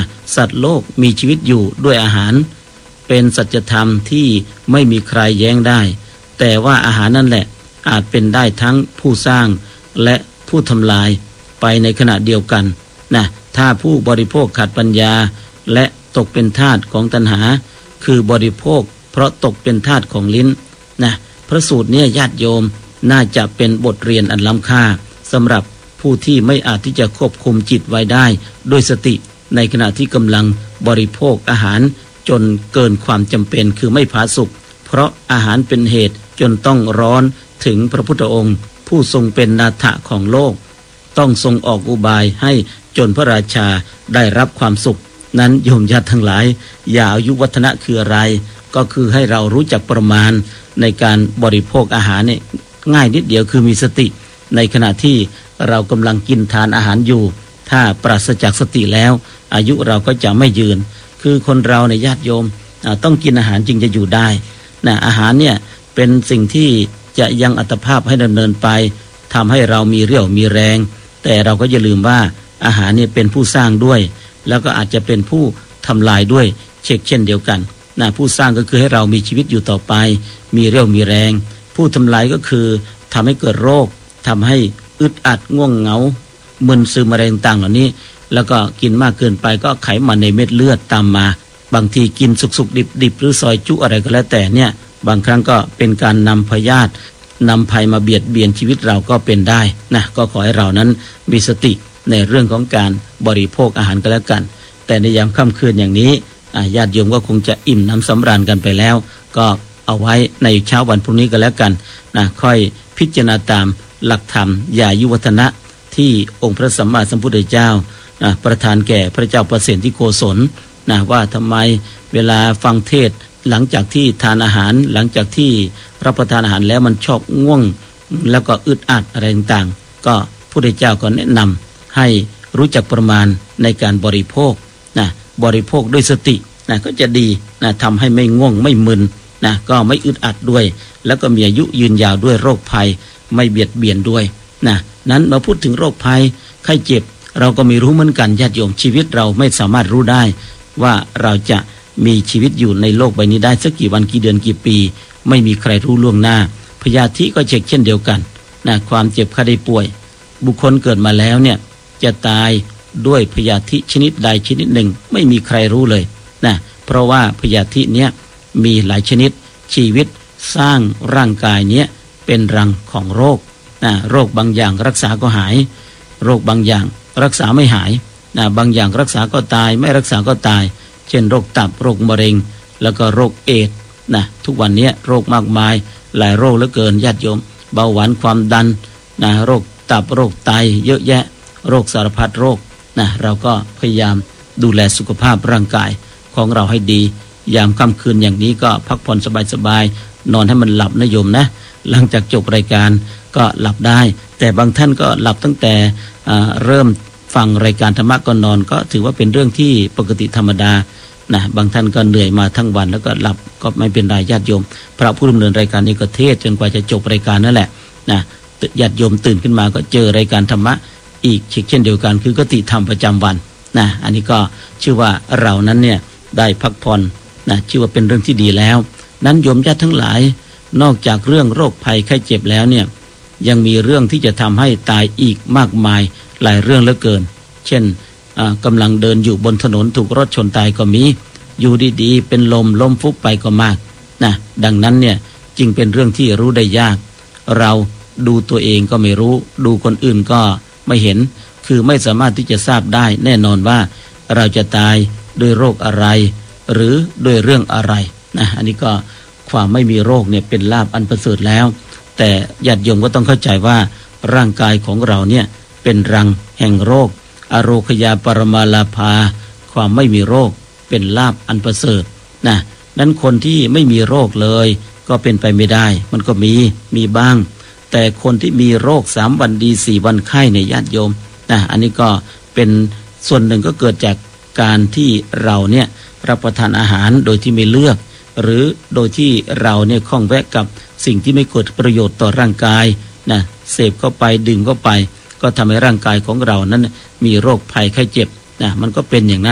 สัตว์โลกมีชีวิตอยู่ด้วยอาหารเป็นสัจธรรมที่ไม่มีใครแย้งได้แต่ว่าอาหารนั่นแหละอาจเป็นได้ทั้งผู้สร้างและผู้ทำลายไปในขณะเดียวกันนะถ้าผู้บริโภคขาดปัญญาและตกเป็นทาสของตัณหาคือบริโภคเพราะตกเป็นทาสของลิ้นนะพระสูตรเนี่ยญาติโยมน่าจะเป็นบทเรียนอันล้ำค่าสำหรับผู้ที่ไม่อาจที่จะควบคุมจิตไว้ได้ด้วยสติในขณะที่กำลังบริโภคอาหารจนเกินความจำเป็นคือไม่ผาสุกเพราะอาหารเป็นเหตุจนต้องร้อนถึงพระพุทธองค์ผู้ทรงเป็นนาถะของโลกต้องทรงออกอุบายให้จนพระราชาได้รับความสุขนั้นโยมญาติทั้งหลายอย่าอายุวัฒนะคืออะไรก็คือให้เรารู้จักประมาณในการบริโภคอาหารเนี่ยง่ายนิดเดียวคือมีสติในขณะที่เรากำลังกินทานอาหารอยู่ถ้าปราศจากสติแล้วอายุเราก็จะไม่ยืนคือคนเราในญาติโยมต้องกินอาหารจึงจะอยู่ได้นะอาหารเนี่ยเป็นสิ่งที่จะยังอัตภาพให้ดำเนินไปทำให้เรามีเรี่ยวมีแรงแต่เราก็อย่าลืมว่าอาหารเนี่ยเป็นผู้สร้างด้วยแล้วก็อาจจะเป็นผู้ทำลายด้วยเช่นเดียวกันนะผู้สร้างก็คือให้เรามีชีวิตอยู่ต่อไปมีเรี่ยวมีแรงผู้ทำลายก็คือทำให้เกิดโรคทำให้อึดอัดง่วงเหงามึนซึมอะไรต่างๆเหล่านี้แล้วก็กินมากเกินไปก็ไขมันในเม็ดเลือดตามมาบางทีกินสุกๆดิบๆหรือซอยจุอะไรก็แล้วแต่เนี่ยบางครั้งก็เป็นการนำพยาธินำภัยมาเบียดเบียนชีวิตเราก็เป็นได้นะก็ขอให้เรานั้นมีสติในเรื่องของการบริโภคอาหารก็แล้วกันแต่ในยามค่ำคืนอย่างนี้ญาติโยมก็คงจะอิ่มน้ำสำราญกันไปแล้วก็เอาไว้ในเช้าวันพรุ่งนี้ก็แล้วกันนะค่อยพิจารณาตามหลักธรรมอย่ายุวัฒนะที่องค์พระสัมมาสัมพุทธเจ้าประทานแก่พระเจ้าประเสนที่โกศลนะว่าทำไมเวลาฟังเทศหลังจากที่ทานอาหารหลังจากที่รับประทานอาหารแล้วมันชอบง่วงแล้วก็อึดอัดอะไรต่างๆก็พระพุทธเจ้าก็แนะนำให้รู้จักประมาณในการบริโภคนะบริโภคด้วยสตินะก็จะดีนะทำให้ไม่ง่วงไม่มึนนะก็ไม่อึดอัดด้วยแล้วก็มีอายุยืนยาวด้วยโรคภัยไม่เบียดเบียนด้วยนะนั้นมาพูดถึงโรคภัยไข้เจ็บเราก็ไม่รู้เหมือนกันญาติโยมชีวิตเราไม่สามารถรู้ได้ว่าเราจะมีชีวิตอยู่ในโลกใบนี้ได้สักกี่วันกี่เดือนกี่ปีไม่มีใครรู้ล่วงหน้าพยาธิก็เช่นเดียวกันนะความเจ็บไข้ได้ป่วยบุคคลเกิดมาแล้วเนี่ยจะตายด้วยพยาธิชนิดใดชนิดหนึ่งไม่มีใครรู้เลยนะเพราะว่าพยาธิเนี้ยมีหลายชนิดชีวิตสร้างร่างกายเนี้ยเป็นรังของโรคนะโรคบางอย่างรักษาก็หายโรคบางอย่างรักษาไม่หายนะบางอย่างรักษาก็ตายไม่รักษาก็ตายเช่นโรคตับโรคมะเร็งแล้วก็โรคเอดส์นะทุกวันนี้โรคมากมายหลายโรคเหลือเกินญาติโยมเบาหวานความดันนะโรคตับโรคไตเยอะแยะโรคสารพัดโรคนะเราก็พยายามดูแลสุขภาพร่างกายของเราให้ดียามค่ำคืนอย่างนี้ก็พักผ่อนสบายๆนอนให้มันหลับนะโยมนะหลังจากจบรายการก็หลับได้แต่บางท่านก็หลับตั้งแต่เริ่มฟังรายการธรรมะก่อนนอนก็ถือว่าเป็นเรื่องที่ปกติธรรมดานะบางท่านก็เหนื่อยมาทั้งวันแล้วก็หลับก็ไม่เป็นไรญาติโยมพระผู้ดำเนินรายการนี้ก็เทศจนกว่าจะจบรายการนั่นแหละนะญาติโยมตื่นขึ้นมาก็เจอรายการธรรมะอีกเช่นเดียวกันคือกติธรรมประจำวันนะอันนี้ก็ชื่อว่าเรานั้นเนี่ยได้พักผ่อนนะชื่อว่าเป็นเรื่องที่ดีแล้วนั้นโยมญาติทั้งหลายนอกจากเรื่องโรคภัยไข้เจ็บแล้วเนี่ยยังมีเรื่องที่จะทำให้ตายอีกมากมายหลายเรื่องเหลือเกินเช่นกำลังเดินอยู่บนถนนถูกรถชนตายก็มีอยู่ดีๆเป็นล้มฟุบไปก็มากนะดังนั้นเนี่ยจึงเป็นเรื่องที่รู้ได้ยากเราดูตัวเองก็ไม่รู้ดูคนอื่นก็ไม่เห็นคือไม่สามารถที่จะทราบได้แน่นอนว่าเราจะตายด้วยโรคอะไรหรือด้วยเรื่องอะไรนะอันนี้ก็ความไม่มีโรคเนี่ยเป็นลาภอันประเสริฐแล้วแต่ญาติโยมก็ต้องเข้าใจว่าร่างกายของเราเนี่ยเป็นรังแห่งโรคอโรคยาปรมาลาภาความไม่มีโรคเป็นลาภอันประเสริฐนะนั้นคนที่ไม่มีโรคเลยก็เป็นไปไม่ได้มันก็มีบ้างแต่คนที่มีโรค3วันดี4วันไข้ในญาติโยมนะอันนี้ก็เป็นส่วนหนึ่งก็เกิดจากการที่เราเนี่ยรับประทานอาหารโดยที่ไม่เลือกหรือโดยที่เราเนี่ยคล้องแวะกับสิ่งที่ไม่เกิดประโยชน์ต่อร่างกายนะเสพเข้าไปดื่มเข้าไปก็ทำให้ร่างกายของเรานั้นมีโรคภัยไข้เจ็บนะมันก็เป็นอย่างนั้น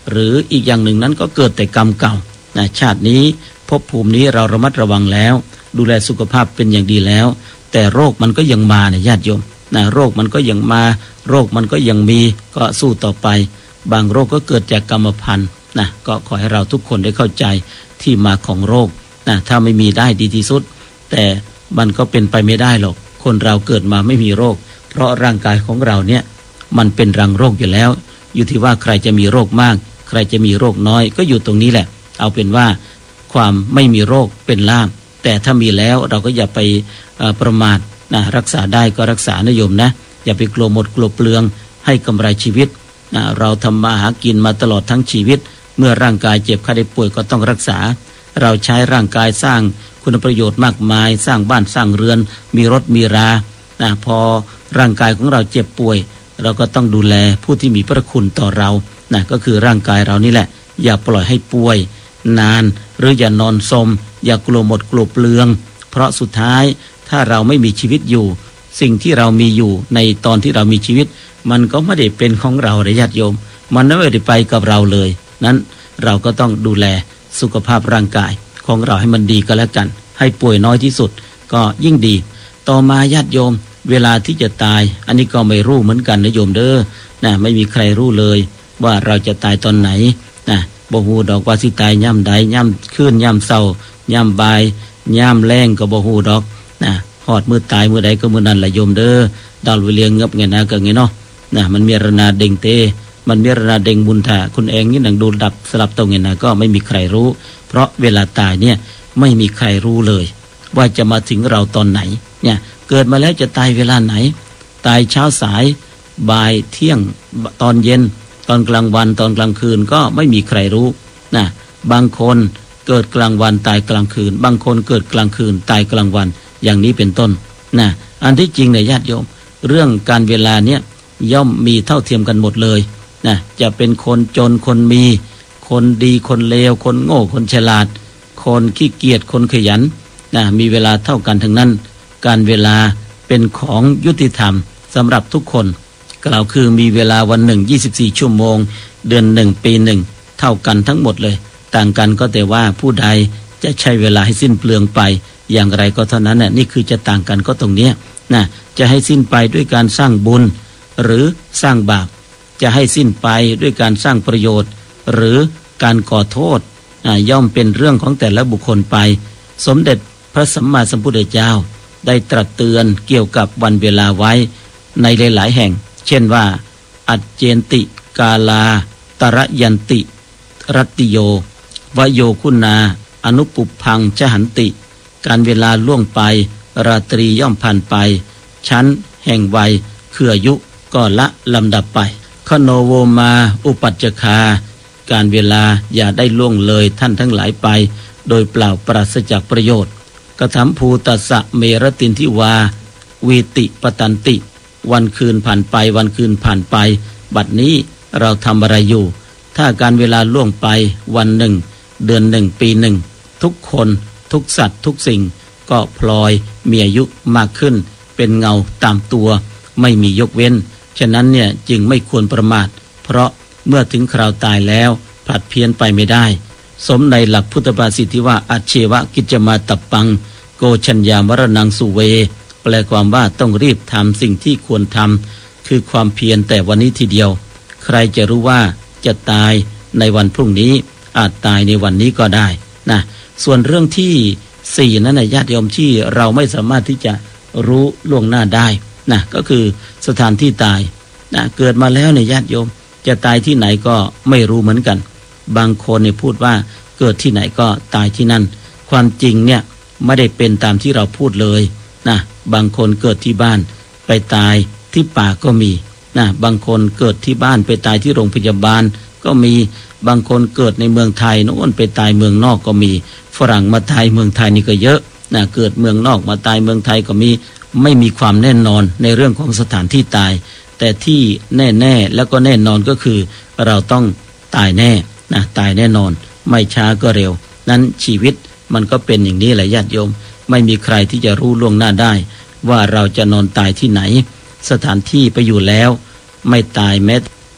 หรืออีกอย่างหนึ่งนั้นก็เกิดแต่กรรมเก่านะชาตินี้ภพภูมินี้เราระมัดระวังแล้วดูแลสุขภาพเป็นอย่างดีแล้วแต่โรคมันก็ยังมาเนี่ยญาติโยมนะโรคมันก็ยังมาโรคมันก็ยังมีก็สู้ต่อไปบางโรคก็เกิดจากกรรมพันธุ์นะก็ขอให้เราทุกคนได้เข้าใจที่มาของโรคนะถ้าไม่มีได้ดีที่สุดแต่มันก็เป็นไปไม่ได้หรอกคนเราเกิดมาไม่มีโรคเพราะร่างกายของเราเนี่ยมันเป็นรังโรคอยู่แล้วอยู่ที่ว่าใครจะมีโรคมากใครจะมีโรคน้อยก็อยู่ตรงนี้แหละเอาเป็นว่าความไม่มีโรคเป็นลาภแต่ถ้ามีแล้วเราก็อย่าไปประมาทนะรักษาได้ก็รักษานะโยมนะอย่าไปกลัวหมดกลัวเปลืองให้กำไรชีวิตนะเราทำมาหากินมาตลอดทั้งชีวิตเมื่อร่างกายเจ็บไข้ได้ป่วยก็ต้องรักษาเราใช้ร่างกายสร้างคุณประโยชน์มากมายสร้างบ้านสร้างเรือนมีรถมีรานะพอร่างกายของเราเจ็บป่วยเราก็ต้องดูแลผู้ที่มีพระคุณต่อเรานะก็คือร่างกายเรานี่แหละอย่าปล่อยให้ป่วยนานหรืออย่านอนสมอย่ากลัวหมดกลัวเปลืองเพราะสุดท้ายถ้าเราไม่มีชีวิตอยู่สิ่งที่เรามีอยู่ในตอนที่เรามีชีวิตมันก็ไม่ได้เป็นของเราเลยญาติโยมมันไม่ได้ไปกับเราเลยนั้นเราก็ต้องดูแลสุขภาพร่างกายของเราให้มันดีก็แล้วกันให้ป่วยน้อยที่สุดก็ยิ่งดีต่อมาญาติโยมเวลาที่จะตายอันนี้ก็ไม่รู้เหมือนกันนะโยมเด้อนะไม่มีใครรู้เลยว่าเราจะตายตอนไหนนะบ่ฮู้ดอกว่าสิตายย่ำใดย่ำคืนย่ำเศร้าย่ำบ่ายย่ำแรงก็บ่ฮู้ดอกนะฮอดมือตายมือใดก็มือนั้นแหละโยมเด้อดาวเลียงงับไงนะก็ไงเนาะนะมันมีรนาเด้งเตมันมีรนาเด้งบุญท่าคุณเองนี่หนังดูดับสลับตรงไงนะก็ไม่มีใครรู้เพราะเวลาตายเนี่ยไม่มีใครรู้เลยว่าจะมาถึงเราตอนไหนเนี่ยเกิดมาแล้วจะตายเวลาไหนตายเช้าสายบ่ายเที่ยงตอนเย็นตอนกลางวันตอนกลางคืนก็ไม่มีใครรู้นะบางคนเกิดกลางวันตายกลางคืนบางคนเกิดกลางคืนตายกลางวันอย่างนี้เป็นต้นนะอันที่จริงเนี่ยญาติโยมเรื่องการเวลาเนี่ยย่อมมีเท่าเทียมกันหมดเลยนะจะเป็นคนจนคนมีคนดีคนเลวคนโง่คนฉลาดคนขี้เกียจคนขยันนะมีเวลาเท่ากันทั้งนั้นการเวลาเป็นของยุติธรรมสำหรับทุกคนกล่าวคือมีเวลาวันหนึ่ง24ชั่วโมงเดือนหนึ่งปีหนึ่งเท่ากันทั้งหมดเลยต่างกันก็แต่ว่าผู้ใดจะใช้เวลาให้สิ้นเปลืองไปอย่างไรก็เท่านั้นน่ะนี่คือจะต่างกันก็ตรงเนี้ยนะจะให้สิ้นไปด้วยการสร้างบุญหรือสร้างบาปจะให้สิ้นไปด้วยการสร้างประโยชน์หรือการก่อโทษย่อมเป็นเรื่องของแต่ละบุคคลไปสมเด็จพระสัมมาสัมพุทธเจ้าได้ตรัสเตือนเกี่ยวกับวันเวลาไว้ในหลายๆแห่งเช่นว่าอัจเจนติกาลาตระยันติรัตติโยวโยคุณาอนุปุพังชหันติการเวลาล่วงไปราตรีย่อมผ่านไปชั้นแห่งวัยคืออายุก็ละลำดับไปคโนโวมาอุปัจจคาการเวลาอย่าได้ล่วงเลยท่านทั้งหลายไปโดยเปล่าปราศจากประโยชน์กถัมภูตัสสะเมรตินทิวาวีติปตันติวันคืนผ่านไปวันคืนผ่านไปบัดนี้เราทำอะไรอยู่ถ้าการเวลาล่วงไปวันหนึ่งเดือนหนึ่งปีหนึ่งทุกคนทุกสัตว์ทุกสิ่งก็พลอยมีอายุมากขึ้นเป็นเงาตามตัวไม่มียกเว้นฉะนั้นเนี่ยจึงไม่ควรประมาทเพราะเมื่อถึงคราวตายแล้วผลัดเพี้ยนไปไม่ได้สมในหลักพุทธภาษิตที่ว่าอัจเชวะกิจมาตับปังโกชัญญามรณังสุเวแปลความว่าต้องรีบทำสิ่งที่ควรทำคือความเพียรแต่วันนี้ทีเดียวใครจะรู้ว่าจะตายในวันพรุ่งนี้อาจตายในวันนี้ก็ได้นะส่วนเรื่องที่4นั้นนะญาติโยมที่เราไม่สามารถที่จะรู้ล่วงหน้าได้นะก็คือสถานที่ตายนะเกิดมาแล้วเนี่ยญาติโยมจะตายที่ไหนก็ไม่รู้เหมือนกันบางคนเนี่ยพูดว่าเกิดที่ไหนก็ตายที่นั่นความจริงเนี่ยไม่ได้เป็นตามที่เราพูดเลยนะบางคนเกิดที่บ้านไปตายที่ป่าก็มีนะบางคนเกิดที่บ้านไปตายที่โรงพยาบาลก็มีบางคนเกิดในเมืองไทยโน่นไปตายเมืองนอกก็มีฝรั่งมาตายเมืองไทยนี่ก็เยอะนะเกิดเมืองนอกมาตายเมืองไทยก็มีไม่มีความแน่นอนในเรื่องของสถานที่ตายแต่ที่แน่ๆแล้วก็แน่นอนก็คือเราต้องตายแน่นะตายแน่นอนไม่ช้าก็เร็วนั้นชีวิตมันก็เป็นอย่างนี้แหละญาติโยมไม่มีใครที่จะรู้ล่วงหน้าได้ว่าเราจะนอนตายที่ไหนสถานที่ไปอยู่แล้วไม่ตายแม้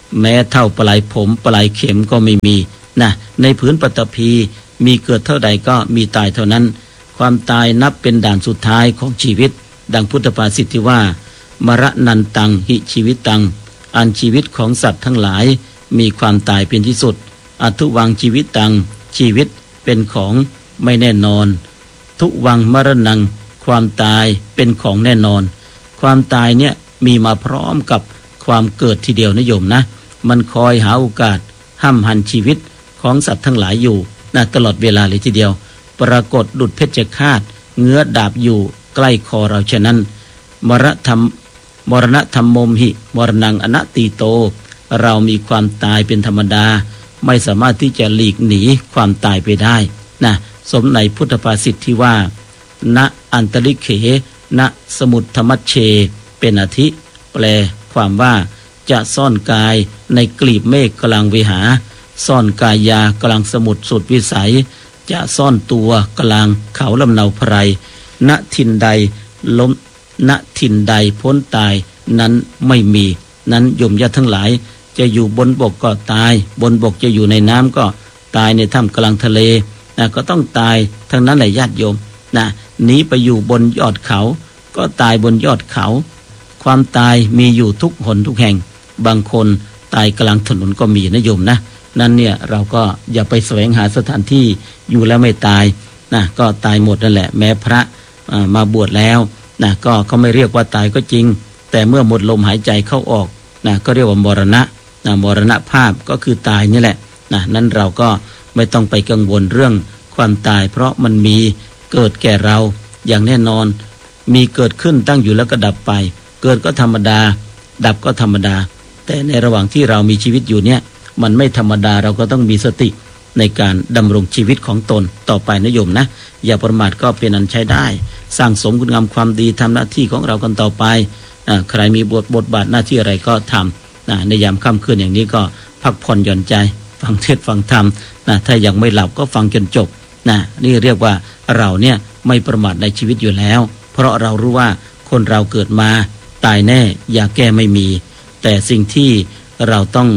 แม้เท่าปลายผมปลายเข็มก็ไม่มีนะในผืนปฐพีมีเกิดเท่าใดก็มีตายเท่านั้นความตายนับเป็นด่านสุดท้ายของชีวิตดังพุทธภาษิตที่ว่ามรณันตังหิชีวิตังอันชีวิตของสัตว์ทั้งหลายมีความตายเป็นที่สุดอทุวังชีวิตตังชีวิตเป็นของไม่แน่นอนทุวังมรณังความตายเป็นของแน่นอนความตายเนี่ยมีมาพร้อมกับความเกิดทีเดียวนะโยมนะมันคอยหาโอกาสห้ำหั่นชีวิตของสัตว์ทั้งหลายอยู่นะตลอดเวลาเลยทีเดียวปรากฏดุจเพชฌฆาตเงื้อดาบอยู่ใกล้คอเราฉะนั้นมรณะธรรมมมหิมรณังอนัตติโตเรามีความตายเป็นธรรมดาไม่สามารถที่จะหลีกหนีความตายไปได้นะสมในพุทธภาษิตที่ว่าณอันตริเขณสมุทธมัชเชเป็นอธิแปลความว่าจะซ่อนกายในกลีบเมฆกลางเวหาซ่อนกายากลางสมุทรสุดวิสัยจะซ่อนตัวกลางเขาลำเนาไพรณทินใดล้มณทินใดพ้นตายนั้นไม่มีนั้นโยมญาติทั้งหลายจะอยู่บนบกก็ตายบนบกจะอยู่ในน้ำก็ตายในถ้ำกลางทะเลนะก็ต้องตายทั้งนั้นแหละญาติโยมนะหนีไปอยู่บนยอดเขาก็ตายบนยอดเขาความตายมีอยู่ทุกหนทุกแห่งบางคนตายกลางถนนก็มีนะโยมนะนั้นเนี่ยเราก็อย่าไปแสวงหาสถานที่อยู่แล้วไม่ตายนะก็ตายหมดนั่นแหละแม้พระมาบวชแล้วนะก็เขาไม่เรียกว่าตายก็จริงแต่เมื่อหมดลมหายใจเข้าออกนะก็เรียกว่ามรณะนะมรณภาพก็คือตายนี่แหละนะนั้นเราก็ไม่ต้องไปกังวลเรื่องความตายเพราะมันมีเกิดแก่เราอย่างแน่นอนมีเกิดขึ้นตั้งอยู่แล้วก็ดับไปเกิดก็ธรรมดาดับก็ธรรมดาแต่ในระหว่างที่เรามีชีวิตอยู่เนี่ยมันไม่ธรรมดาเราก็ต้องมีสติในการดำรงชีวิตของตนต่อไปนะโยมนะอย่าประมาทก็เป็นอันใช้ได้สร้างสมคุณงามความดีทำหน้าที่ของเรากันต่อไปใครมีบทบาทหน้าที่อะไรก็ทำในยามค่ำคืนอย่างนี้ก็พักผ่อนหย่อนใจฟังเทศน์ฟังธรรมถ้ายังไม่หลับก็ฟังจนจบนี่เรียกว่าเราเนี่ยไม่ประมาทในชีวิตอยู่แล้วเพราะเรารู้ว่าคนเราเกิดมาตายแน่อย่าแก้ไม่มีแต่สิ่งที่เรา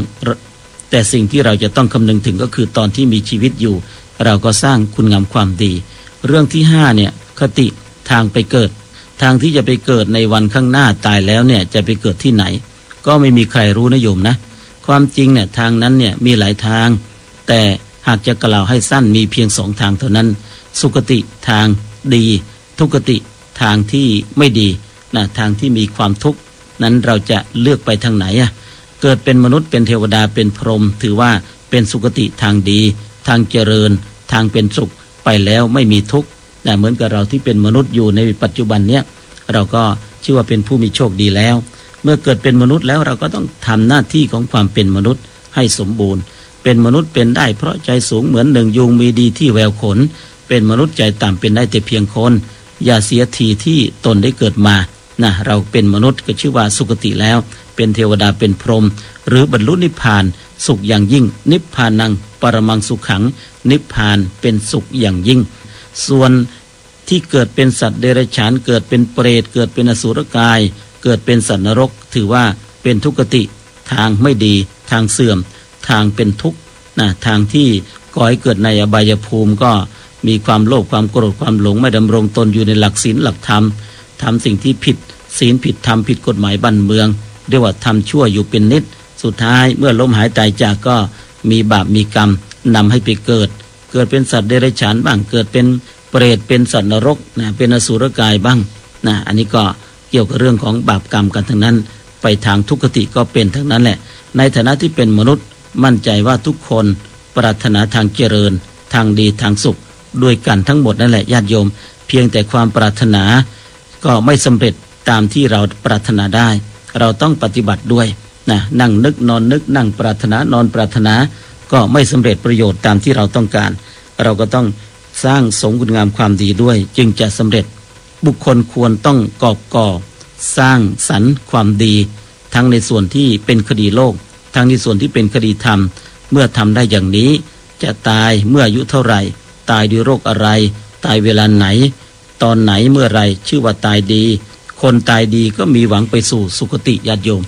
จะต้องคำนึงถึงก็คือตอนที่มีชีวิตอยู่เราก็สร้างคุณงามความดีเรื่องที่5เนี่ยคติทางไปเกิดทางที่จะไปเกิดในวันข้างหน้าตายแล้วเนี่ยจะไปเกิดที่ไหนก็ไม่มีใครรู้นะโยมนะความจริงเนี่ยทางนั้นเนี่ยมีหลายทางแต่หากจะกล่าวให้สั้นมีเพียง2ทางเท่านั้นสุคติทางดีทุกติทางที่ไม่ดีทางที่มีความทุกข์นั้นเราจะเลือกไปทางไหนเกิดเป็นมนุษย์เป็นเทวดาเป็นพรหมถือว่าเป็นสุคติทางดีทางเจริญทางเป็นสุขไปแล้วไม่มีทุกข์เหมือนกับเราที่เป็นมนุษย์อยู่ในปัจจุบันเนี้ยเราก็ชื่อว่าเป็นผู้มีโชคดีแล้วเมื่อเกิดเป็นมนุษย์แล้วเราก็ต้องทำหน้าที่ของความเป็นมนุษย์ให้สมบูรณ์เป็นมนุษย์เป็นได้เพราะใจสูงเหมือนหนึ่งยุงมีดีที่แววขนเป็นมนุษย์ใจต่ำเป็นได้แต่เพียงคนอย่าเสียทีที่ตนได้เกิดมาเราเป็นมนุษย์ก็ชื่อว่าสุคติแล้วเป็นเทวดาเป็นพรหมหรือบรรลุนิพพานสุขอย่างยิ่งนิพพานังปรมังสุขังนิพพานเป็นสุขอย่างยิ่งส่วนที่เกิดเป็นสัตว์เดรัจฉานเกิดเป็นเปรตเกิดเป็นอสุรกายเกิดเป็นสัตว์นรกถือว่าเป็นทุกขติทางไม่ดีทางเสื่อมทางเป็นทุกข์ทางที่ก่อให้เกิดในอบายภูมิก็มีความโลภความโกรธความหลงไม่ดำรงตนอยู่ในหลักศีลหลักธรรมทำสิ่งที่ผิดศีลผิดธรรมผิดกฎหมายบ้านเมืองเรียกว่าทำชั่วอยู่เป็นนิดสุดท้ายเมื่อล้มหายตายจากก็มีบาปมีกรรมนำให้ไปเกิดเป็นสัตว์เดรัจฉานบ้างเกิดเป็นเปรตเป็นสัตว์นรกเป็นอสุรกายบ้างอันนี้ก็เกี่ยวกับเรื่องของบาปกรรมกันทั้งนั้นไปทางทุกขติก็เป็นทั้งนั้นแหละในฐานะที่เป็นมนุษย์มั่นใจว่าทุกคนปรารถนาทางเจริญทางดีทางสุขด้วยกันทั้งหมดนั่นแหละญาติโยมเพียงแต่ความปรารถนาก็ไม่สำเร็จตามที่เราปรารถนาได้เราต้องปฏิบัติด้วยนั่งนึกนอนนึกนั่งปรารถนานอนปรารถนาก็ไม่สำเร็จประโยชน์ตามที่เราต้องการเราก็ต้องสร้างสมคุณงามความดีด้วยจึงจะสำเร็จบุคคลควรต้องกอบก่อสร้างสรรค์ความดีทั้งในส่วนที่เป็นคดีโลกทั้งในส่วนที่เป็นคดีธรรมเมื่อทำได้อย่างนี้จะตายเมื่ออายุเท่าไหร่ตายด้วยโรคอะไรตายเวลาไหนตอนไหนเมื่อไรชื่อว่าตายดีคนตายดีก็มีหวังไปสู่สุคติญาติโยม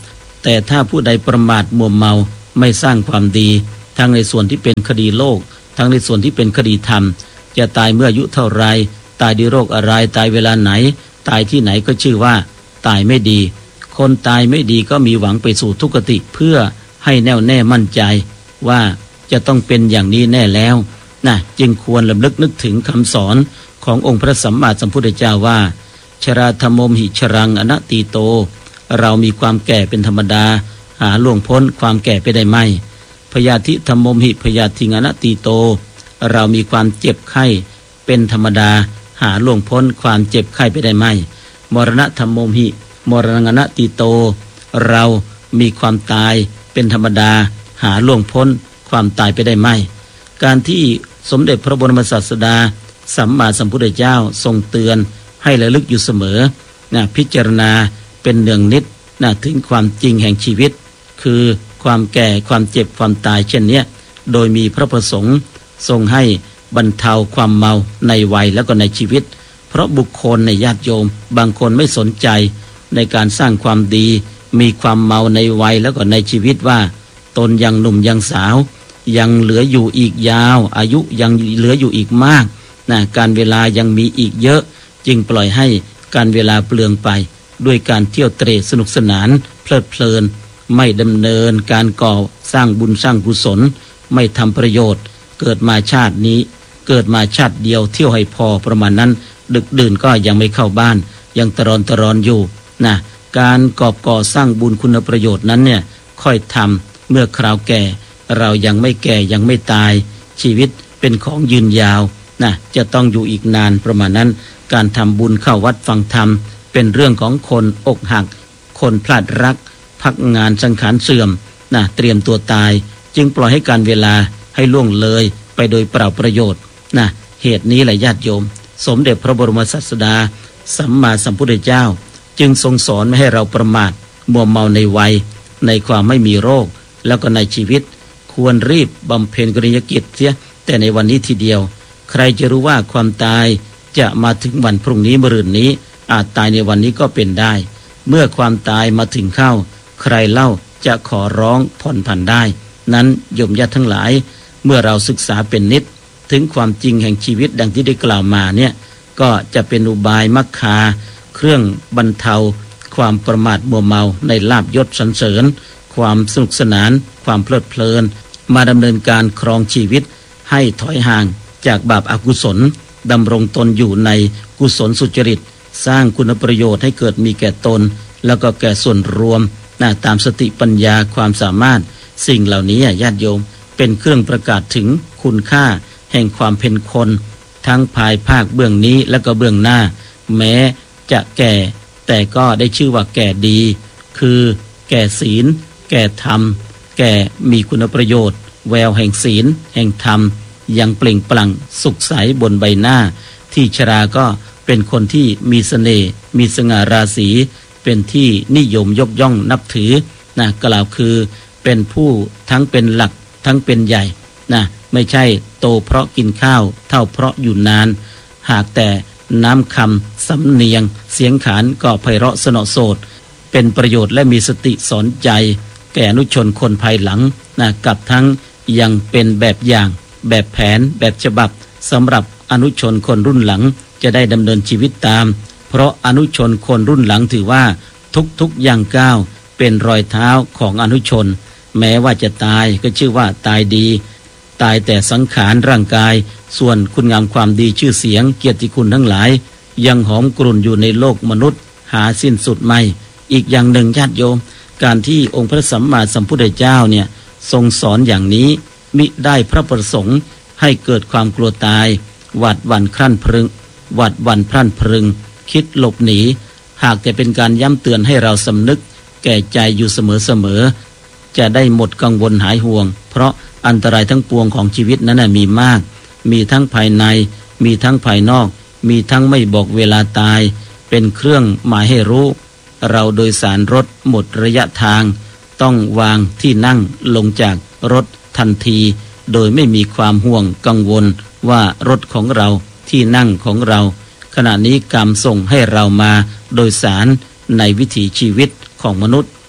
แต่ถ้าผู้ใดประมาทมัวเมาไม่สร้างความดีทั้งในส่วนที่เป็นคดีโลกทั้งในส่วนที่เป็นคดีธรรมจะตายเมื่ออายุเท่าไรตายด้วยโรคอะไรตายเวลาไหนตายที่ไหนก็ชื่อว่าตายไม่ดีคนตายไม่ดีก็มีหวังไปสู่ทุกขติเพื่อให้แน่วแน่มั่นใจว่าจะต้องเป็นอย่างนี้แน่แล้วนะจึงควรรำลึกนึกถึงคำสอนขององค์พระสัมมาสัมพุทธเจ้าว่าชราธรรมมหิชรังอนัตติโตเรามีความแก่เป็นธรรมดาหาล่วงพ้นความแก่ไปได้ไหมพยาธิธรรมมหิพยาธิอนัตติโตเรามีความเจ็บไข้เป็นธรรมดาหาล่วงพ้นความเจ็บไข้ไปได้ไหมมรณะธรรมมหิมรณะอนัตติโตเรามีความตายเป็นธรรมดาหาล่วงพ้นความตายไปได้ไหมการที่สมเด็จพระบรมศาสดาสัมมาสัมพุทธเจ้าทรงเตือนให้ระลึกอยู่เสมอพิจารณาเป็นเนืองนิดถึงความจริงแห่งชีวิตคือความแก่ความเจ็บความตายเช่นนี้โดยมีพระประสงค์ทรงให้บรรเทาความเมาในวัยแล้วก็ในชีวิตเพราะบุคคลในญาติโยมบางคนไม่สนใจในการสร้างความดีมีความเมาในวัยแล้วก็ในชีวิตว่าตนยังหนุ่มยังสาวยังเหลืออยู่อีกยาวอายุยังเหลืออยู่อีกมากการเวลายังมีอีกเยอะจึงปล่อยให้การเวลาเปลืองไปด้วยการเที่ยวเตร่สนุกสนานเพลิดเพลินไม่ดำเนินการก่อสร้างบุญสร้างกุศลไม่ทำประโยชน์เกิดมาชาตินี้เกิดมาชาติเดียวเที่ยวให้พอประมาณนั้นดึกดื่นก็ยังไม่เข้าบ้านยังตรอนอยู่การก่อสร้างบุญคุณประโยชน์นั้นเนี่ยค่อยทำเมื่อคราวแก่เรายังไม่แก่ยังไม่ตายชีวิตเป็นของยืนยาวจะต้องอยู่อีกนานประมาณนั้นการทำบุญเข้าวัดฟังธรรมเป็นเรื่องของคนอกหักคนพลาดรักพักงานสังขารเสื่อมเตรียมตัวตายจึงปล่อยให้การเวลาให้ล่วงเลยไปโดยเปล่าประโยชน์เหตุนี้แหละญาติโยมสมเด็จพระบรมศาสดาสัมมาสัมพุทธเจ้าจึงทรงสอนไม่ให้เราประมาทมัวเมาในวัยในความไม่มีโรคแล้วก็ในชีวิตควรรีบบำเพ็ญกริยกิจเสียแต่ในวันนี้ทีเดียวใครจะรู้ว่าความตายจะมาถึงวันพรุ่งนี้มะรืนนี้อาจตายในวันนี้ก็เป็นได้เมื่อความตายมาถึงเข้าใครเล่าจะขอร้องผ่อนผันได้นั้นโยมญาติทั้งหลายเมื่อเราศึกษาเป็นนิดถึงความจริงแห่งชีวิตดังที่ได้กล่าวมาเนี่ยก็จะเป็นอุบายมรรคาเครื่องบรรเทาความประมาทมัวเมาในลาภยศสรรเสริญความสนุกสนานความเพลิดเพลินมาดำเนินการครองชีวิตให้ถอยห่างจากบาปอกุศลดำรงตนอยู่ในกุศลสุจริตสร้างคุณประโยชน์ให้เกิดมีแก่ตนแล้วก็แก่ส่วนรวมตามสติปัญญาความสามารถสิ่งเหล่านี้ญาติโยมเป็นเครื่องประกาศถึงคุณค่าแห่งความเป็นคนทั้งภายภาคเบื้องนี้และก็เบื้องหน้าแม้จะแก่แต่ก็ได้ชื่อว่าแก่ดีคือแก่ศีลแก่ธรรมแก่มีคุณประโยชน์แววแห่งศีลแห่งธรรมยังเปล่งปลั่งสุขใสบนใบหน้าที่ชราก็เป็นคนที่มีเสน่ห์มีสง่าราศีเป็นที่นิยมยกย่องนับถือกล่าวคือเป็นผู้ทั้งเป็นหลักทั้งเป็นใหญ่ไม่ใช่โตเพราะกินข้าวเท่าเพราะอยู่นานหากแต่น้ำคำสำเนียงเสียงขานก็ไพเราะสนอโสดเป็นประโยชน์และมีสติสอนใจแก่อนุชนคนภายหลังกับทั้งยังเป็นแบบอย่างแบบแผนแบบฉบับสำหรับอนุชนคนรุ่นหลังจะได้ดำเนินชีวิตตามเพราะอนุชนคนรุ่นหลังถือว่าทุกอย่างก้าวเป็นรอยเท้าของอนุชนแม้ว่าจะตายก็ชื่อว่าตายดีตายแต่สังขารร่างกายส่วนคุณงามความดีชื่อเสียงเกียรติคุณทั้งหลายยังหอมกรุ่นอยู่ในโลกมนุษย์หาสิ้นสุดไม่อีกอย่างหนึ่งญาติโยมการที่องค์พระสัมมาสัมพุทธเจ้าเนี่ยทรงสอนอย่างนี้มิได้พระประสงค์ให้เกิดความกลัวตายหวาดหวั่นพรั่นพรึงหวาดหวั่นพรั่นพรึงคิดหลบหนีหากแต่เป็นการย้ำเตือนให้เราสำนึกแก่ใจอยู่เสมอจะได้หมดกังวลหายห่วงเพราะอันตรายทั้งปวงของชีวิตนั้นมีมากมีทั้งภายในมีทั้งภายนอกมีทั้งไม่บอกเวลาตายเป็นเครื่องหมายให้รู้เราโดยสารรถหมดระยะทางต้องวางที่นั่งลงจากรถทันทีโดยไม่มีความห่วงกังวลว่ารถของเราที่นั่งของเราขณะนี้กรรมส่งให้เรามาโดยสารในวิถีชีวิตของมนุษย์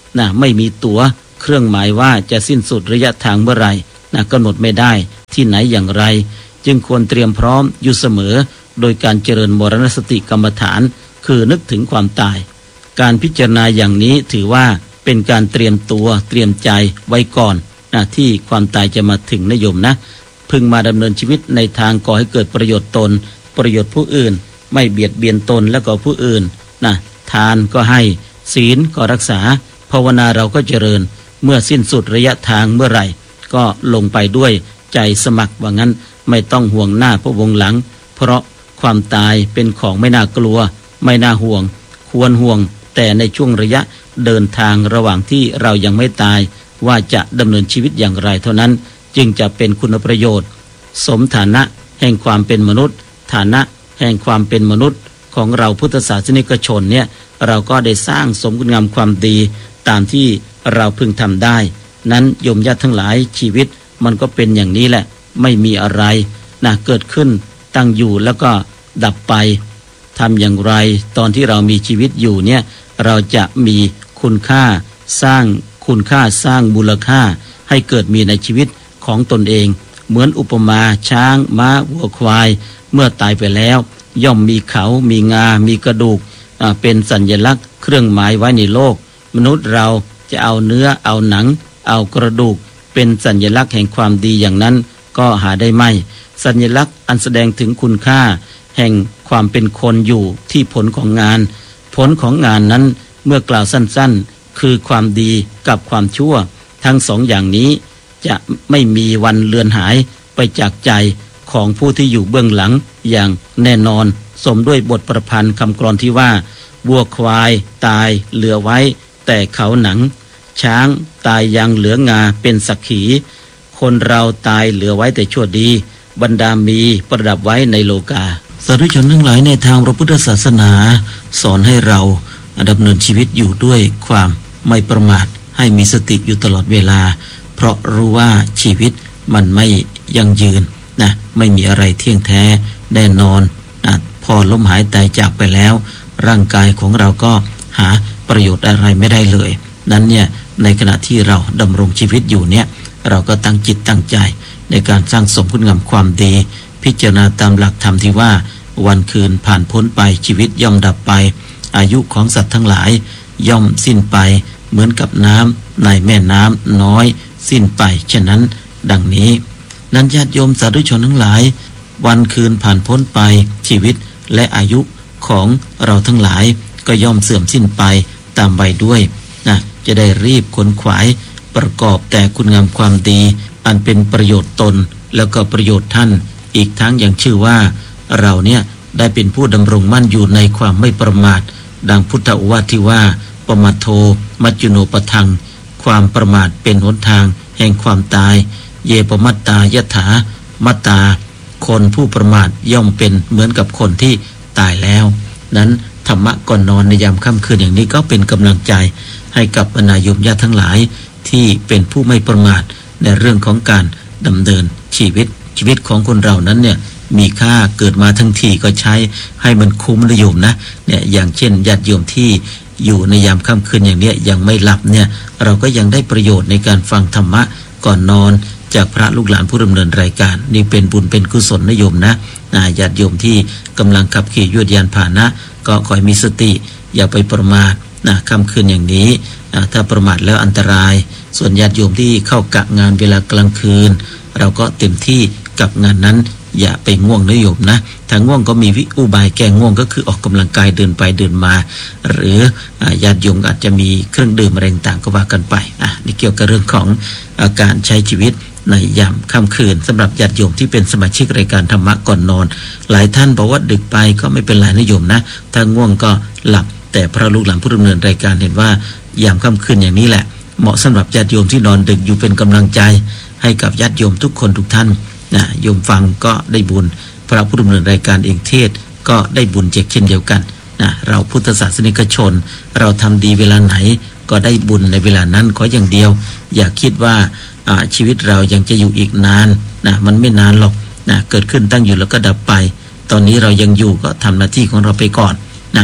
ไม่มีตั๋วเครื่องหมายว่าจะสิ้นสุดระยะทางเมื่อไหร่กำหนดไม่ได้ที่ไหนอย่างไรจึงควรเตรียมพร้อมอยู่เสมอโดยการเจริญมรณสติกรรมฐานคือนึกถึงความตายการพิจารณาอย่างนี้ถือว่าเป็นการเตรียมตัวเตรียมใจไว้ก่อนที่ความตายจะมาถึงนะโยมนะพึงมาดำเนินชีวิตในทางก่อให้เกิดประโยชน์ตนประโยชน์ผู้อื่นไม่เบียดเบียนตนและก็ผู้อื่นทานก็ให้ศีลก็รักษาภาวนาเราก็เจริญเมื่อสิ้นสุดระยะทางเมื่อไหร่ก็ลงไปด้วยใจสมัครว่างั้นไม่ต้องห่วงหน้าพะวงหลังเพราะความตายเป็นของไม่น่ากลัวไม่น่าห่วงควรห่วงแต่ในช่วงระยะเดินทางระหว่างที่เรายังไม่ตายว่าจะดำเนินชีวิตอย่างไรเท่านั้นจึงจะเป็นคุณประโยชน์สมฐานะแห่งความเป็นมนุษย์ฐานะแห่งความเป็นมนุษย์ของเราพุทธศาสนิกชนเนี่ยเราก็ได้สร้างสมคุณงามความดีตามที่เราพึงทำได้นั้นโยมญาติทั้งหลายชีวิตมันก็เป็นอย่างนี้แหละไม่มีอะไรเกิดขึ้นตั้งอยู่แล้วก็ดับไปทำอย่างไรตอนที่เรามีชีวิตอยู่เนี่ยเราจะมีคุณค่าสร้างคุณค่าสร้างมูลค่าให้เกิดมีในชีวิตของตนเองเหมือนอุปมาช้างม้าวัวควายเมื่อตายไปแล้วย่อมมีเขามีงามีกระดูกเป็นสัญลักษณ์เครื่องหมายไว้ในโลกมนุษย์เราจะเอาเนื้อเอาหนังเอากระดูกเป็นสัญลักษณ์แห่งความดีอย่างนั้นก็หาได้ไม่สัญลักษณ์อันแสดงถึงคุณค่าแห่งความเป็นคนอยู่ที่ผลของงานผลของงานนั้นเมื่อกล่าวสั้นๆคือความดีกับความชั่วทั้งสองอย่างนี้จะไม่มีวันเลือนหายไปจากใจของผู้ที่อยู่เบื้องหลังอย่างแน่นอนสมด้วยบทประพันธ์คำกลอนที่ว่าวัวควายตายเหลือไว้แต่เขาหนังช้างตายยังเหลืองาเป็นสักขีคนเราตายเหลือไว้แต่ชั่วดีบรรดามีประดับไว้ในโลกาสาธุชนทั้งหลายในทางพระพุทธศาสนาสอนให้เราดำเนินชีวิตอยู่ด้วยความไม่ประมาทให้มีสติอยู่ตลอดเวลาเพราะรู้ว่าชีวิตมันไม่ยั่งยืนไม่มีอะไรเที่ยงแท้แน่นอนพอล้มหายตายจากไปแล้วร่างกายของเราก็หาประโยชน์อะไรไม่ได้เลยนั้นเนี่ยในขณะที่เราดำรงชีวิตอยู่เนี่ยเราก็ตั้งจิตตั้งใจในการสร้างสมคุณงามความดีพิจารณาตามหลักธรรมที่ว่าวันคืนผ่านพ้นไปชีวิตย่อมดับไปอายุของสัตว์ทั้งหลายย่อมสิ้นไปเหมือนกับน้ำในแม่น้ำน้อยสิ้นไปฉะนั้นดังนี้นั้นญาติโยมสาธุชนทั้งหลายวันคืนผ่านพ้นไปชีวิตและอายุของเราทั้งหลายก็ย่อมเสื่อมสิ้นไปตามไปด้วยจะได้รีบขนขวายประกอบแต่คุณงามความดีอันเป็นประโยชน์ตนแล้วก็ประโยชน์ท่านอีกทั้งยังชื่อว่าเราเนี่ยได้เป็นผู้ดำรงมั่นอยู่ในความไม่ประมาทดังพุทธโอวาทที่ว่าปมาโทมัจจุโนปทังความประมาทเป็นหนทางแห่งความตายเยปมัตตายถามัตตาคนผู้ประมาทย่อมเป็นเหมือนกับคนที่ตายแล้วนั้นธรรมะก่อนนอนในยามค่ำคืนอย่างนี้ก็เป็นกำลังใจให้กับบรรดาโยมญาติทั้งหลายที่เป็นผู้ไม่ประมาทในเรื่องของการดำเนินชีวิตของคนเรานั้นเนี่ยมีค่าเกิดมาทั้งทีก็ใช้ให้มันคุ้มนะโยมนะเนี่ยอย่างเช่นญาติโยมที่อยู่ในยามค่ำคืนอย่างเนี้ยยังไม่หลับเนี่ยเราก็ยังได้ประโยชน์ในการฟังธรรมะก่อนนอนจากพระลูกหลานผู้ดำเนินรายการนี่เป็นบุญเป็นกุศลนะโยมนะญาติโยมที่กำลังขับขี่ยวดยานพาหนะก็ขอให้มีสติอย่าไปประมาทค่ำคืนอย่างนี้ถ้าประมาทแล้วอันตรายส่วนญาติโยมที่เข้ากะงานเวลากลางคืนเราก็เต็มที่กับงานนั้นอย่าไปง่วงนะโยมนะถ้าง่วงก็มีวิอุบายแก้ง่วงก็คือออกกำลังกายเดินไปเดินมาหรือญาติโยมอาจจะมีเครื่องดื่มอะไรต่างก็ว่ากันไปนี่เกี่ยวกับเรื่องของการใช้ชีวิตในยามค่ำคืนสำหรับญาติโยมที่เป็นสมาชิกรายการธรรมะก่อนนอนหลายท่านบอกว่าดึกไปก็ไม่เป็นไรนะโยมนะถ้าง่วงก็หลับแต่พระลูกหลานผู้ดำเนินรายการเห็นว่ายามค่ำคืนอย่างนี้แหละเหมาะสำหรับญาติโยมที่นอนดึกอยู่เป็นกำลังใจให้กับญาติโยมทุกคนทุกท่านโยมฟังก็ได้บุญพระผู้ดำเนินรายการเองเทศก็ได้บุญเช่นเดียวกันเราพุทธศาสนิกชนเราทำดีเวลาไหนก็ได้บุญในเวลานั้นขออย่างเดียวอย่าคิดว่าชีวิตเรายังจะอยู่อีกนานมันไม่นานหรอกเกิดขึ้นตั้งอยู่แล้วก็ดับไปตอนนี้เรายังอยู่ก็ทำหน้าที่ของเราไปก่อน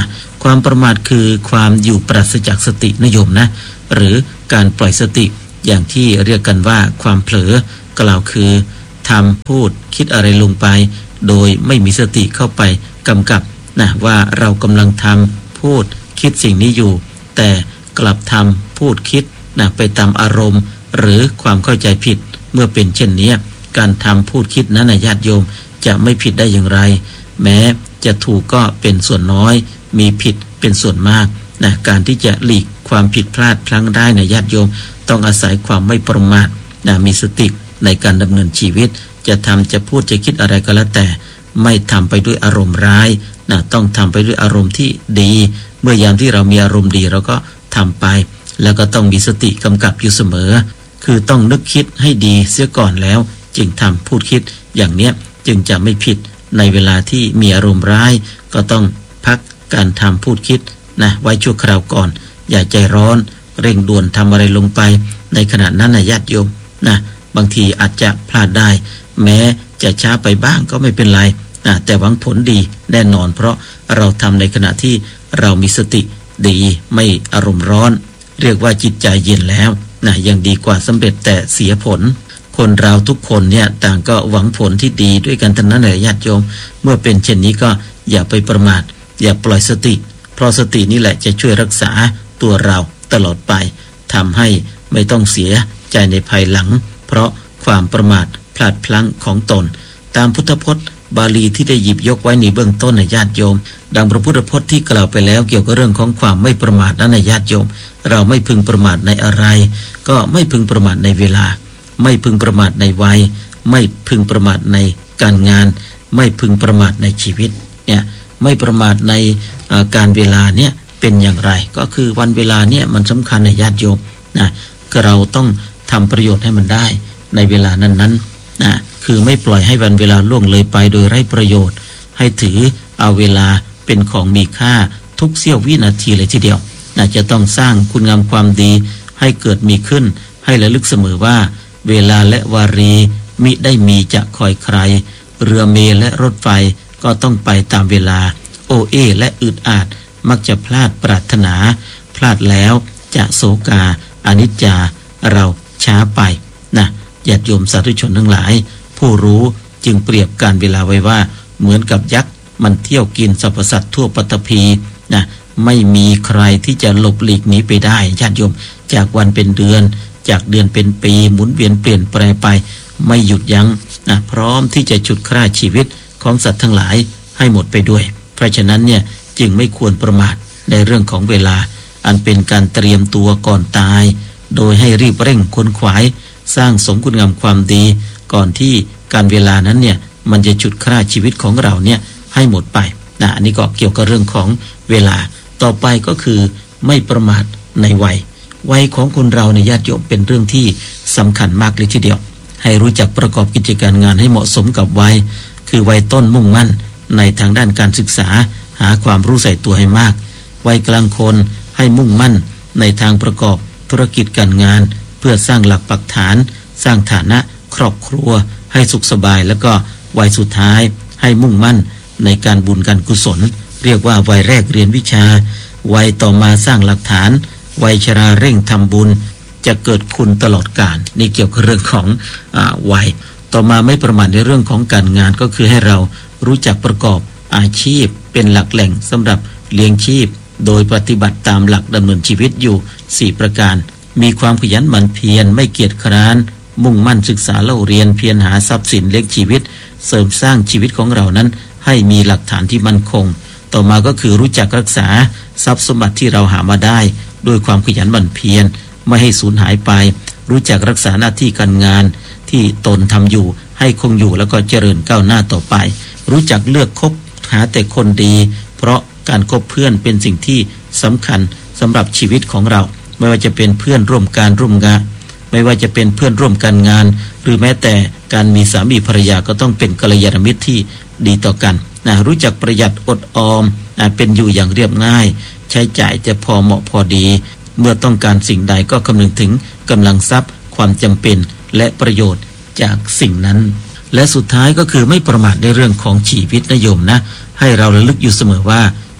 ความประมาทคือความอยู่ปราศจากสตินะโยมนะหรือการปล่อยสติอย่างที่เรียกกันว่าความเผลอกล่าวคือทำพูดคิดอะไรลงไปโดยไม่มีสติเข้าไปกำกับนะว่าเรากำลังทำพูดคิดสิ่งนี้อยู่แต่กลับทำพูดคิดนะไปตามอารมณ์หรือความเข้าใจผิดเมื่อเป็นเช่นนี้การทำพูดคิดนั้นญาติโยมจะไม่ผิดได้อย่างไรแม้จะถูกก็เป็นส่วนน้อยมีผิดเป็นส่วนมากนะการที่จะหลีกความผิดพลาดพลั้งได้นะญาติโยมต้องอาศัยความไม่ประมาทนะมีสติในการดำเนินชีวิตจะทำจะพูดจะคิดอะไรก็แล้วแต่ไม่ทำไปด้วยอารมณ์ร้ายนะต้องทำไปด้วยอารมณ์ที่ดีเมื่อยามที่เรามีอารมณ์ดีเราก็ทำไปแล้วก็ต้องมีสติกำกับอยู่เสมอคือต้องนึกคิดให้ดีเสียก่อนแล้วจึงทำพูดคิดอย่างเนี้ยจึงจะไม่ผิดในเวลาที่มีอารมณ์ร้ายก็ต้องพักการทำพูดคิดนะไว้ชั่วคราวก่อนอย่าใจร้อนเร่งด่วนทำอะไรลงไปในขณะนั้นญาติโยมนะบางทีอาจจะพลาดได้แม้จะช้าไปบ้างก็ไม่เป็นไรนะแต่หวังผลดีแน่นอนเพราะเราทำในขณะที่เรามีสติดีไม่อารมณ์ร้อนเรียกว่าจิตใจเย็นแล้วนะยังดีกว่าสำเร็จแต่เสียผลคนเราทุกคนเนี่ยต่างก็หวังผลที่ดีด้วยกันทั้งนั้นเลยญาติโยมเมื่อเป็นเช่นนี้ก็อย่าไปประมาทอย่าปล่อยสติเพราะสตินี่แหละจะช่วยรักษาตัวเราตลอดไปทำให้ไม่ต้องเสียใจในภายหลังเพราะความประมาทพลาดพลั้งของตนตามพุทธพจน์บาลีที่ได้หยิบยกไว้ในเบื้องต้นญาติโยมดังพระพุทธพจน์ที่กล่าวไปแล้วเกี่ยวกับเรื่องของความไม่ประมาทนั้นญาติโยมเราไม่พึงประมาทในอะไรก็ไม่พึงประมาทในเวลาไม่พึงประมาทในวัยไม่พึงประมาทในการงานไม่พึงประมาทในชีวิตเนี่ยไม่ประมาทในการเวลาเนี่ยเป็นอย่างไรก็คือวันเวลาเนี่ยมันสำคัญในญาติโยมนะก็เราต้องทำประโยชน์ให้มันได้ในเวลานั้นๆนะคือไม่ปล่อยให้วันเวลาล่วงเลยไปโดยไร้ประโยชน์ให้ถือเอาเวลาเป็นของมีค่าทุกเสี้ยววินาทีเลยทีเดียวนะจะต้องสร้างคุณงามความดีให้เกิดมีขึ้นให้ระลึกเสมอว่าเวลาและวารีมิได้มีจะคอยใครเรือเมล์และรถไฟก็ต้องไปตามเวลาโอเอและอึดอาดมักจะพลาดปรารถนาพลาดแล้วจะโศกาอนิจจาเราช้าไปนะญาติโยมสาธุชนทั้งหลายผู้รู้จึงเปรียบการเวลาไว้ว่าเหมือนกับยักษ์มันเที่ยวกินสรรพสัตว์ทั่วปฐพีนะไม่มีใครที่จะหลบหลีกหนีไปได้ญาติโยมจากวันเป็นเดือนจากเดือนเป็นปีหมุนเวียนเปลี่ยนแปลงไปไม่หยุดยั้งนะพร้อมที่จะฉุดฆ่าชีวิตของสัตว์ทั้งหลายให้หมดไปด้วยเพราะฉะนั้นเนี่ยจึงไม่ควรประมาทในเรื่องของเวลาอันเป็นการเตรียมตัวก่อนตายโดยให้รีบเร่งค้นขวายสร้างสมคุณงามความดีก่อนที่การเวลานั้นเนี่ยมันจะฉุดฆ่าชีวิตของเราเนี่ยให้หมดไปนะอันนี้ก็เกี่ยวกับเรื่องของเวลาต่อไปก็คือไม่ประมาทในวัยของคนเราในญาติโยมเป็นเรื่องที่สำคัญมากเลยทีเดียวให้รู้จักประกอบกิจการงานให้เหมาะสมกับวัยคือวัยต้นมุ่งมั่นในทางด้านการศึกษาหาความรู้ใส่ตัวให้มากวัยกลางคนให้มุ่งมั่นในทางประกอบธุรกิจการงานเพื่อสร้างหลักปักฐานสร้างฐานะครอบครัวให้สุขสบายแล้วก็วัยสุดท้ายให้มุ่งมั่นในการบุญการกุศลเรียกว่าวัยแรกเรียนวิชาวัยต่อมาสร้างหลักฐานวัยชราเร่งทำบุญจะเกิดคุณตลอดกาลนี่เกี่ยวกับเรื่องของวัยต่อมาไม่ประมาทในเรื่องของการงานก็คือให้เรารู้จักประกอบอาชีพเป็นหลักแหล่งสำหรับเลี้ยงชีพโดยปฏิบัติตามหลักดำเนินชีวิตอยู่4ประการมีความขยันหมั่นเพียรไม่เกียจคร้านมุ่งมั่นศึกษาเล่าเรียนเพียรหาทรัพย์สินเลี้ยงชีวิตเสริมสร้างชีวิตของเรานั้นให้มีหลักฐานที่มั่นคงต่อมาก็คือรู้จักรักษาทรัพย์สมบัติที่เราหามาได้ด้วยความขยันหมั่นเพียรไม่ให้สูญหายไปรู้จักรักษาหน้าที่การงานที่ตนทำอยู่ให้คงอยู่แล้วก็เจริญก้าวหน้าต่อไปรู้จักเลือกคบหาแต่คนดีเพราะการคบเพื่อนเป็นสิ่งที่สำคัญสำหรับชีวิตของเราไม่ว่าจะเป็นเพื่อนร่วมการร่วมงานไม่ว่าจะเป็นเพื่อนร่วมการงานหรือแม้แต่การมีสามีภรรยาก็ต้องเป็นกัลยาณมิตรที่ดีต่อกันนะรู้จักประหยัดอดออมเป็นอยู่อย่างเรียบง่ายใช้จ่ายจะพอเหมาะพอดีเมื่อต้องการสิ่งใดก็คำนึงถึงกำลังทรัพย์ความจำเป็นและประโยชน์จากสิ่งนั้นและสุดท้ายก็คือไม่ประมาทในเรื่องของชีวิตนะโยมนะให้เราระลึกอยู่เสมอว่า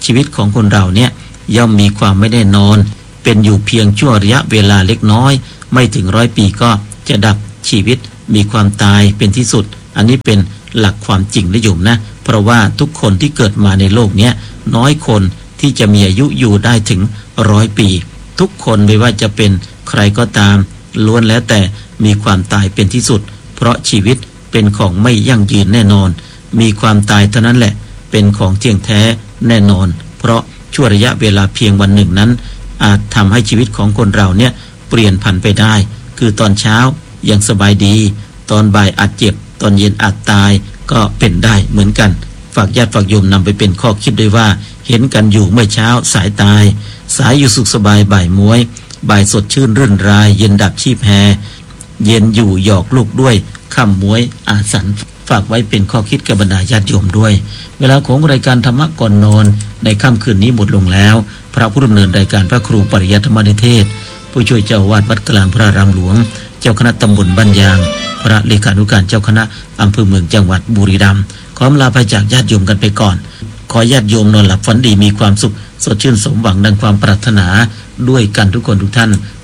ชีวิตของคนเราเนี่ยย่อมมีความไม่แน่นอนเป็นอยู่เพียงชั่วระยะเวลาเล็กน้อยไม่ถึง100 ปีก็จะดับชีวิตมีความตายเป็นที่สุดอันนี้เป็นหลักความจริงนะโยมนะเพราะว่าทุกคนที่เกิดมาในโลกนี้น้อยคนที่จะมีอายุอยู่ได้ถึง100 ปีทุกคนไม่ว่าจะเป็นใครก็ตามล้วนแล้วแต่มีความตายเป็นที่สุดเพราะชีวิตเป็นของไม่ยั่งยืนแน่นอนมีความตายเท่านั้นแหละเป็นของเที่ยงแท้แน่นอนเพราะชั่วระยะเวลาเพียงวันหนึ่งนั้นอาจทำให้ชีวิตของคนเราเนี่ยเปลี่ยนผันไปได้คือตอนเช้ายังสบายดีตอนบ่ายอาจเจ็บตอนเย็นอาจตายก็เป็นได้เหมือนกันฝากญาติฝากโยมนำไปเป็นข้อคิดด้วยว่าเห็นกันอยู่เมื่อเช้าสายตายสายอยู่สุขสบายบ่ายม้วยบ่ายสดชื่นรื่นรายเย็นดับชีพแฮเย็นอยู่หยอกลูกด้วยค่ำม้วยอาสันฝากไว้เป็นข้อคิดกับบรรดาญาติโยมด้วยเวลาของรายการธรรมะก่อนนอนในค่ำคืนนี้หมดลงแล้วพระผู้ดำเนินรายการพระครูปริยัติธรรมนิเทศผู้ช่วยเจ้าอาวาสวัดกลางพระรามหลวงเจ้าคณะตำบลบ้านยางพระเลขานุการเจ้าคณะอำเภอเมืองจังหวัดบุรีรัมย์ขอลาไปจากญาติโยมกันไปก่อนขอญาติโยมนอนหลับฝันดีมีความสุขสดชื่นสมหวังดังความปรารถนาด้วยกันทุกคนทุกท่าน